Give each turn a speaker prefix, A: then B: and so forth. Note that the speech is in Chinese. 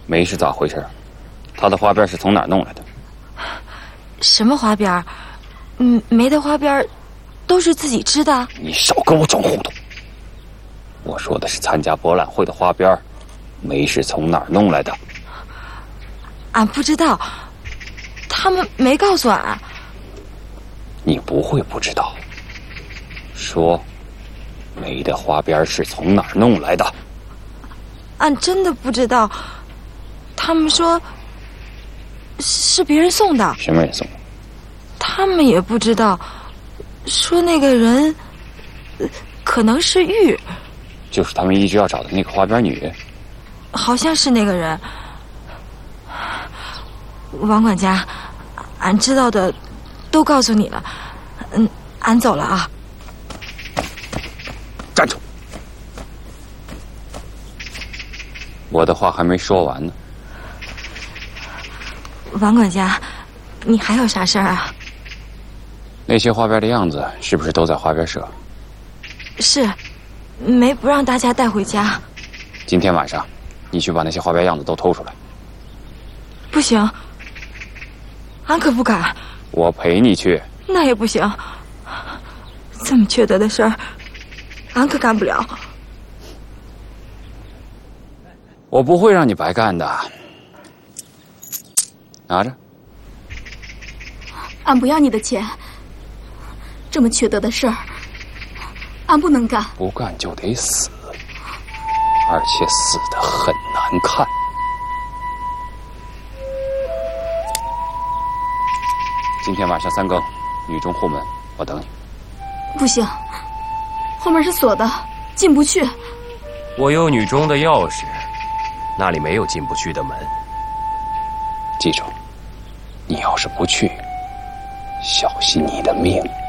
A: 梅是咋回事？她的花边是从哪儿弄来的？
B: 什么花边？梅的花边都是自己织的。
A: 你少跟我装糊涂！我说的是参加博览会的花边，梅是从哪儿弄来的？
B: 俺不知道，他们没告诉俺。
A: 你不会不知道。说，梅的花边是从哪儿弄来的？
B: 俺真的不知道。他们说是别人送的。
A: 什么人送的？
B: 他们也不知道，说那个人可能是玉，
A: 就是他们一直要找的那个花边女。
B: 好像是那个人。王管家，俺知道的都告诉你了。俺走了啊。
A: 站住！我的话还没说完呢。
B: 王管家，你还有啥事儿啊？
A: 那些花边的样子是不是都在花边社？
B: 是，梅不让大家带回家。
A: 今天晚上，你去把那些花边样子都偷出来。
B: 不行，俺可不敢。
A: 我陪你去。
B: 那也不行，这么缺德的事儿，俺可干不了。
A: 我不会让你白干的。拿着。
C: 俺不要你的钱，这么缺德的事儿，俺不能干。
A: 不干就得死，而且死得很难看。今天晚上3更，女中后门，我等你。
C: 不行，后面是锁的，进不去。
D: 我有女中的钥匙，那里没有进不去的门。
A: 记住，你要是不去，小心你的命。